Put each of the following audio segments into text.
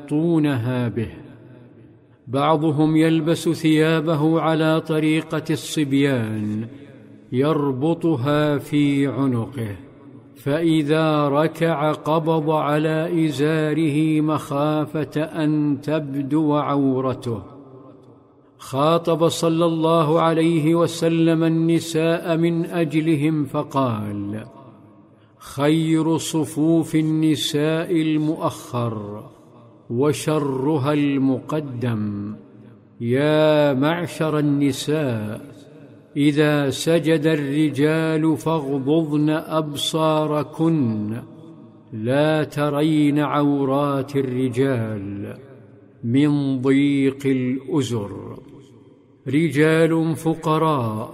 يغطونها به. بعضهم يلبس ثيابه على طريقة الصبيان، يربطها في عنقه، فإذا ركع قبض على إزاره مخافة أن تبدو عورته. خاطب صلى الله عليه وسلم النساء من أجلهم فقال: خير صفوف النساء المؤخر وشرها المقدم. يا معشر النساء، إذا سجد الرجال فاغضضن أبصاركن، لا ترين عورات الرجال من ضيق الأزر. رجال فقراء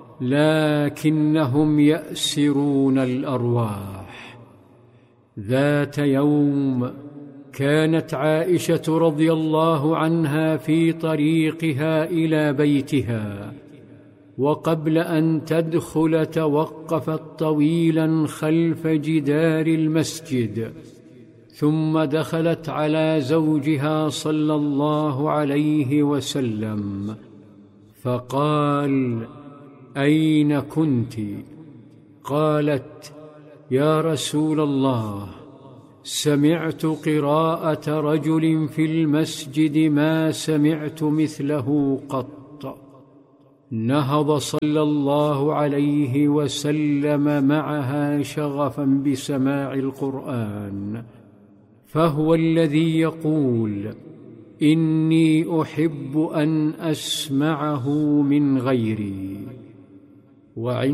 لكنهم يأسرون الأرواح. ذات يوم كانت عائشة رضي الله عنها في طريقها إلى بيتها، وقبل أن تدخل توقفت طويلا خلف جدار المسجد، ثم دخلت على زوجها صلى الله عليه وسلم فقال: أين كنت؟ قالت: يا رسول الله، سمعت قراءة رجل في المسجد ما سمعت مثله قط. نهض صلى الله عليه وسلم معها شغفا بسماع القرآن، فهو الذي يقول: إني أحب أن أسمعه من غيري.